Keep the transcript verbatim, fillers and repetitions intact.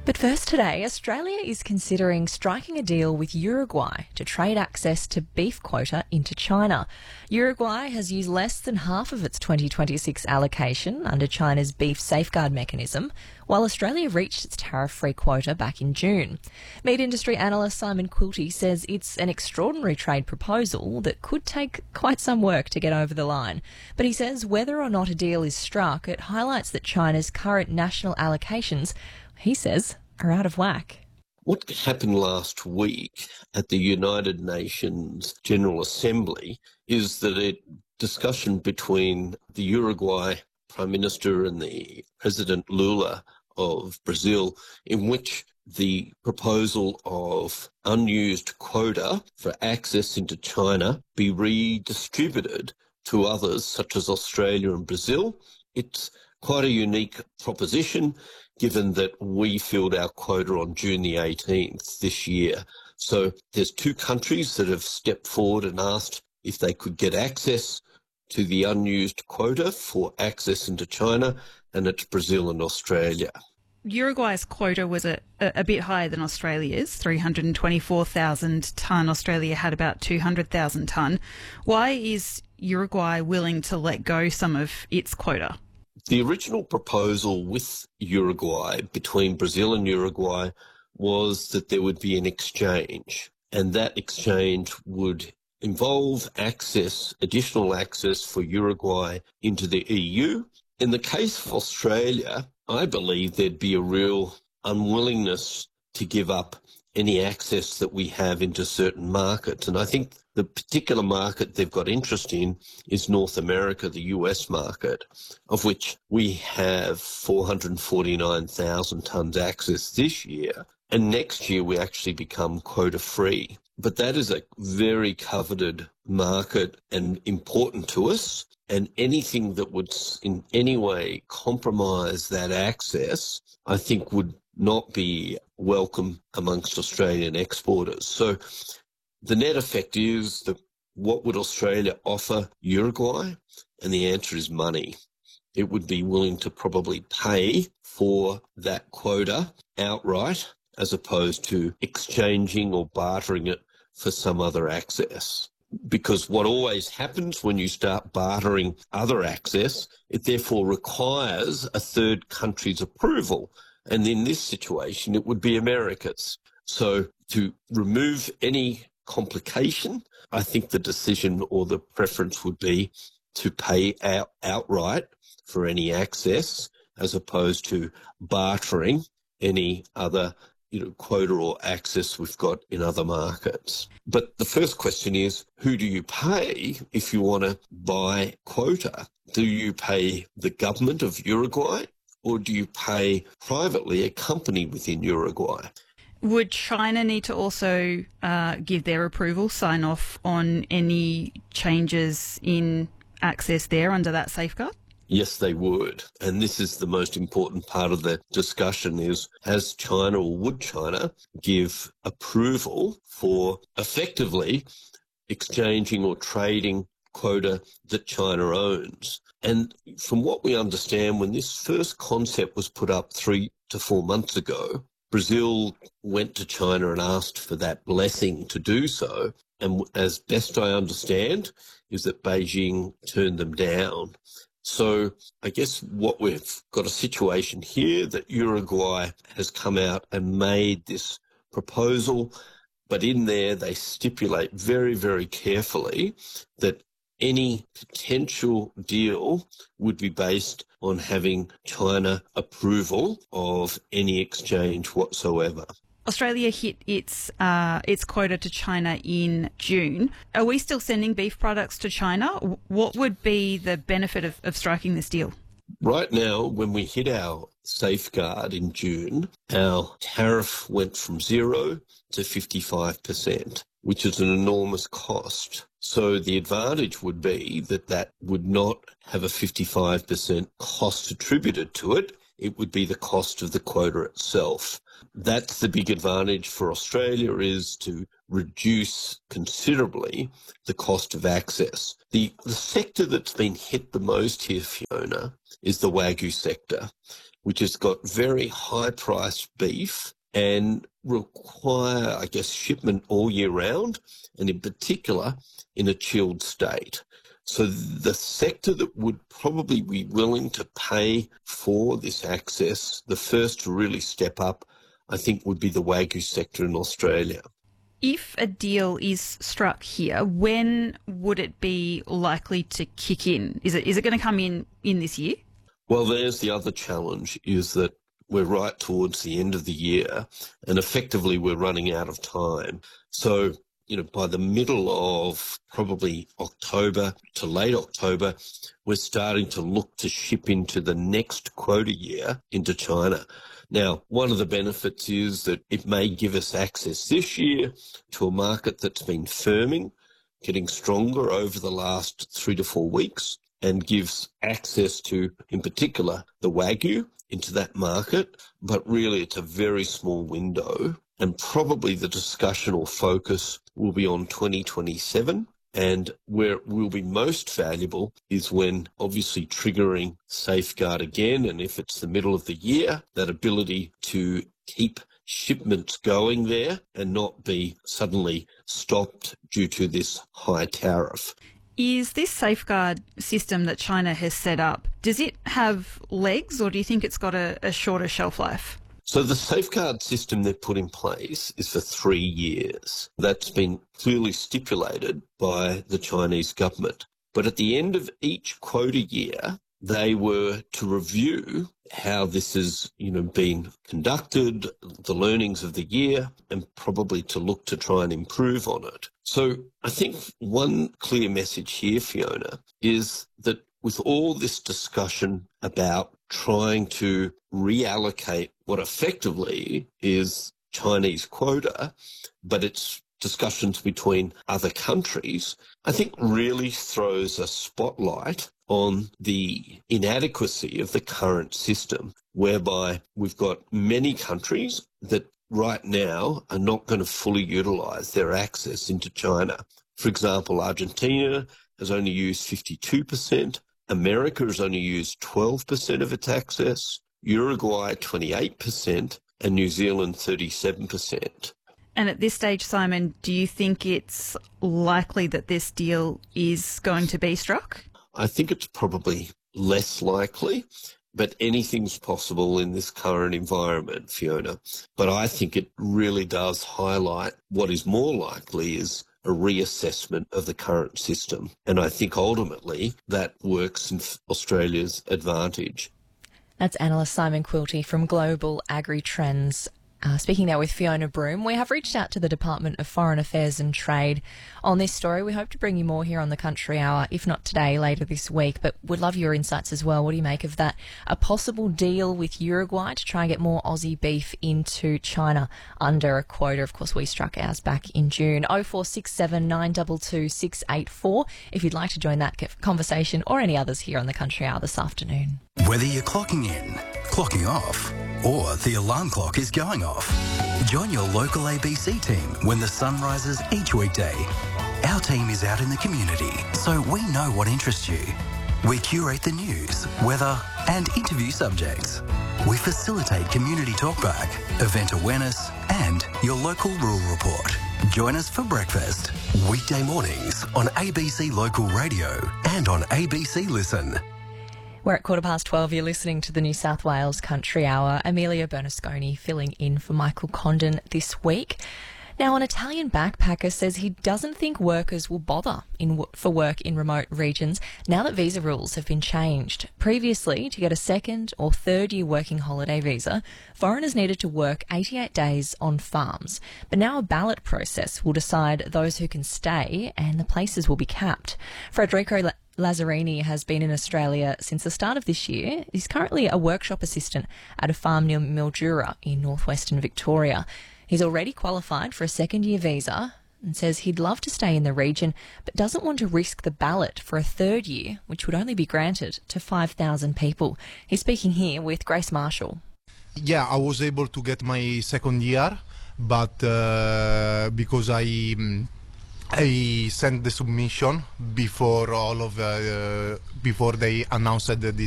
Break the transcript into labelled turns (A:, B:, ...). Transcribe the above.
A: But first today, Australia is considering striking a deal with Uruguay to trade access to beef quota into China. Uruguay has used less than half of its twenty twenty-six allocation under China's beef safeguard mechanism, while Australia reached its tariff-free quota back in June. Meat industry analyst Simon Quilty says it's an extraordinary trade proposal that could take quite some work to get over the line. But he says whether or not a deal is struck, it highlights that China's current national allocations, he says, are out of whack.
B: What happened last week at the United Nations General Assembly is that a discussion between the Uruguay Prime Minister and the President Lula of Brazil, in which the proposal of unused quota for access into China be redistributed to others such as Australia and Brazil. It's quite a unique proposition, given that we filled our quota on June the eighteenth this year. So there's two countries that have stepped forward and asked if they could get access to the unused quota for access into China, and it's Brazil and Australia.
C: Uruguay's quota was a, a bit higher than Australia's, three hundred twenty-four thousand tonne. Australia had about two hundred thousand tonne. Why is Uruguay willing to let go some of its quota?
B: The original proposal with Uruguay, between Brazil and Uruguay, was that there would be an exchange, and that exchange would involve access, additional access for Uruguay into the E U. In the case of Australia, I believe there'd be a real unwillingness to give up any access that we have into certain markets. And I think the particular market they've got interest in is North America, the U S market, of which we have four hundred forty-nine thousand tonnes access this year. And next year we actually become quota-free. But that is a very coveted market and important to us. And anything that would in any way compromise that access, I think would not be welcome amongst Australian exporters. So the net effect is that what would Australia offer Uruguay? And the answer is money. It would be willing to probably pay for that quota outright, as opposed to exchanging or bartering it for some other access. Because what always happens when you start bartering other access, it therefore requires a third country's approval. And in this situation, it would be America's. So to remove any complication, I think the decision or the preference would be to pay out outright for any access, as opposed to bartering any other you know, quota or access we've got in other markets. But the first question is, who do you pay if you want to buy quota? Do you pay the government of Uruguay, or do you pay privately a company within Uruguay?
C: Would China need to also uh, give their approval, sign off on any changes in access there under that safeguard?
B: Yes, they would. And this is the most important part of the discussion is, has China or would China give approval for effectively exchanging or trading quota that China owns? And from what we understand, when this first concept was put up three to four months ago, Brazil went to China and asked for that blessing to do so. And as best I understand, is that Beijing turned them down. So I guess what we've got a situation here that Uruguay has come out and made this proposal, but in there they stipulate very, very carefully that any potential deal would be based on having China approval of any exchange whatsoever.
C: Australia hit its uh, its quota to China in June. Are we still sending beef products to China? What would be the benefit of, of striking this deal?
B: Right now, when we hit our safeguard in June, our tariff went from zero to fifty-five percent, which is an enormous cost. So the advantage would be that that would not have a fifty-five percent cost attributed to it. It would be the cost of the quota itself. That's the big advantage for Australia, is to reduce considerably the cost of access. The, the sector that's been hit the most here, Fiona, is the Wagyu sector. which has got very high-priced beef and require, I guess, shipment all year round, and in particular in a chilled state. So the sector that would probably be willing to pay for this access, the first to really step up, I think would be the Wagyu sector in Australia.
C: If a deal is struck here, when would it be likely to kick in? Is it is it going to come in in this year?
B: Well, there's the other challenge, is that we're right towards the end of the year and effectively we're running out of time. So, you know, by the middle of probably October to late October, we're starting to look to ship into the next quota year into China. Now, one of the benefits is that it may give us access this year to a market that's been firming, getting stronger over the last three to four weeks, and gives access to, in particular, the Wagyu into that market. But really, it's a very small window, and probably the discussion or focus will be on twenty twenty-seven. And where it will be most valuable is when obviously triggering Safeguard again, and if it's the middle of the year, that ability to keep shipments going there and not be suddenly stopped due to this high tariff.
C: Is this safeguard system that China has set up, does it have legs, or do you think it's got a, a shorter shelf life?
B: So the safeguard system they've put in place is for three years. That's been clearly stipulated by the Chinese government. But at the end of each quota year, they were to review how this has, you know, been conducted, the learnings of the year, and probably to look to try and improve on it. So I think one clear message here, Fiona, is that with all this discussion about trying to reallocate what effectively is Chinese quota, but it's discussions between other countries, I think really throws a spotlight on the inadequacy of the current system, whereby we've got many countries that right now are not going to fully utilise their access into China. For example, Argentina has only used fifty-two percent, America has only used twelve percent of its access, Uruguay twenty-eight percent, and New Zealand thirty-seven percent.
C: And at this stage, Simon, do you think it's likely that this deal is going to be struck?
B: I think it's probably less likely, but anything's possible in this current environment, Fiona. But I think it really does highlight what is more likely is a reassessment of the current system. And I think ultimately that works in Australia's advantage.
A: That's analyst Simon Quilty from Global Agri Trends. Uh, speaking there with Fiona Broome. We have reached out to the Department of Foreign Affairs and Trade on this story. We hope to bring you more here on the Country Hour, if not today, later this week, but would love your insights as well. What do you make of that? A possible deal with Uruguay to try and get more Aussie beef into China under a quota. Of course, we struck ours back in June. oh four six seven, nine two two, six eight four if you'd like to join that conversation or any others here on the Country Hour this afternoon.
D: Whether you're clocking in, clocking off, or the alarm clock is going off, join your local A B C team when the sun rises each weekday. Our team is out in the community, so we know what interests you. We curate the news, weather, and interview subjects. We facilitate community talkback, event awareness, and your local rural report. Join us for breakfast, weekday mornings on A B C Local Radio and on A B C Listen.
A: We're at quarter past twelve. You're listening to the New South Wales Country Hour. Amelia Bernasconi filling in for Michael Condon this week. Now, an Italian backpacker says he doesn't think workers will bother in, for work in remote regions now that visa rules have been changed. Previously, to get a second or third year working holiday visa, foreigners needed to work eighty-eight days on farms. But now a ballot process will decide those who can stay and the places will be capped. Federico La- Lazzarini has been in Australia since the start of this year. He's currently a workshop assistant at a farm near Mildura in northwestern Victoria. He's already qualified for a second-year visa and says he'd love to stay in the region but doesn't want to risk the ballot for a third year, which would only be granted to five thousand people. He's speaking here with Grace Marshall.
E: Yeah, I was able to get my second year, but uh, because I... Um, I sent the submission before all of uh, before they announced that this